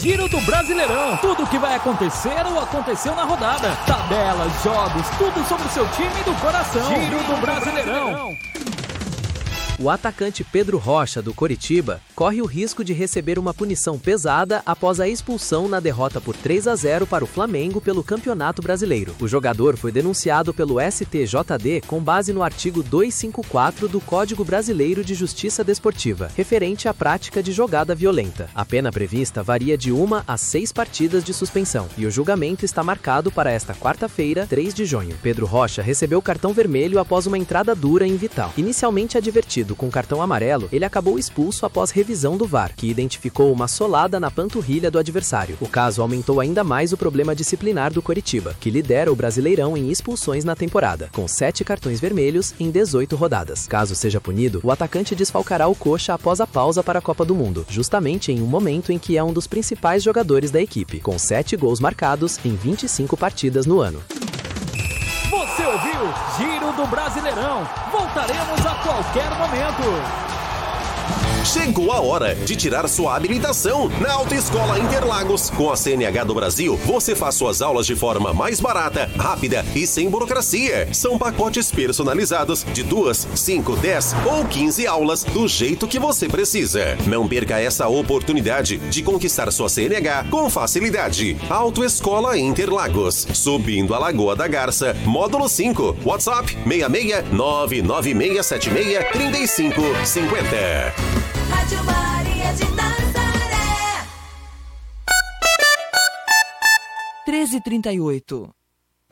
Giro do Brasileirão. Tudo o que vai acontecer ou aconteceu na rodada. Tabelas, jogos, tudo sobre o seu time do coração. Giro do Brasileirão. O atacante Pedro Rocha, do Coritiba, corre o risco de receber uma punição pesada após a expulsão na derrota por 3-0 para o Flamengo pelo Campeonato Brasileiro. O jogador foi denunciado pelo STJD com base no artigo 254 do Código Brasileiro de Justiça Desportiva, referente à prática de jogada violenta. A pena prevista varia de 1 a 6 partidas de suspensão e o julgamento está marcado para esta quarta-feira, 3 de junho. Pedro Rocha recebeu cartão vermelho após uma entrada dura em Vital. Inicialmente advertido com cartão amarelo, ele acabou expulso após revisão do VAR, que identificou uma solada na panturrilha do adversário. O caso aumentou ainda mais o problema disciplinar do Coritiba, que lidera o Brasileirão em expulsões na temporada, com 7 cartões vermelhos em 18 rodadas. Caso seja punido, o atacante desfalcará o Coxa após a pausa para a Copa do Mundo, justamente em um momento em que é um dos principais jogadores da equipe, com 7 gols marcados em 25 partidas no ano. Você ouviu Giro do Brasileirão. Voltaremos a qualquer momento. Chegou a hora de tirar sua habilitação na Autoescola Interlagos. Com a CNH do Brasil, você faz suas aulas de forma mais barata, rápida e sem burocracia. São pacotes personalizados de 2, 5, 10 ou 15 aulas do jeito que você precisa. Não perca essa oportunidade de conquistar sua CNH com facilidade. Autoescola Interlagos, subindo a Lagoa da Garça, módulo 5, WhatsApp 66 99676 3550. Rádio Maria de Nazaré. 13h38.